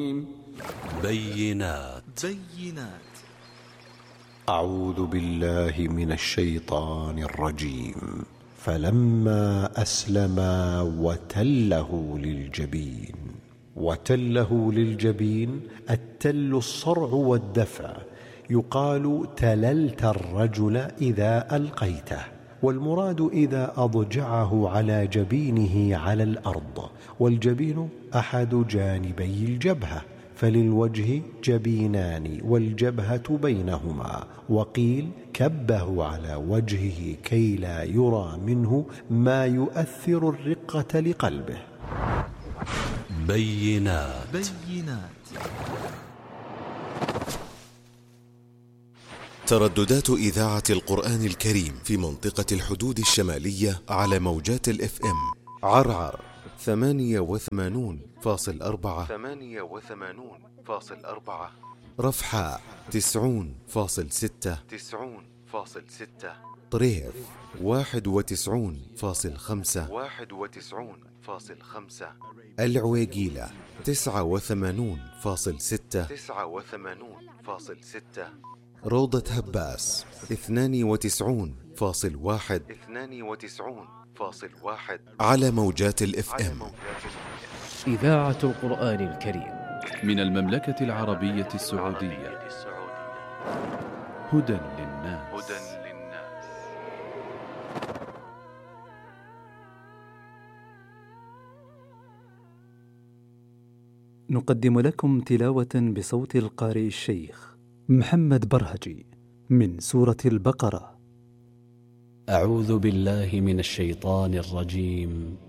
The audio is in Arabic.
بينات. أعوذ بالله من الشيطان الرجيم. فلما أسلما وتله للجبين التل الصرع والدفع. يقال تللت الرجل إذا ألقيته، والمراد إذا أضجعه على جبينه على الأرض، والجبين أحد جانبي الجبهة، فللوجه جبينان والجبهة بينهما. وقيل كبه على وجهه كي لا يرى منه ما يؤثر الرقة لقلبه. بينات. ترددات إذاعة القرآن الكريم في منطقة الحدود الشمالية على موجات الFM: عرعر 88.4، رفحاء 90.6، طريف 91.5، العويقيلة 89.6، روضة هباس 92.1 على موجات الFM. إذاعة القرآن الكريم من المملكة العربية السعودية. هدى للناس. نقدم لكم تلاوة بصوت القارئ الشيخ محمد برهجي من سورة البقرة. أعوذ بالله من الشيطان الرجيم.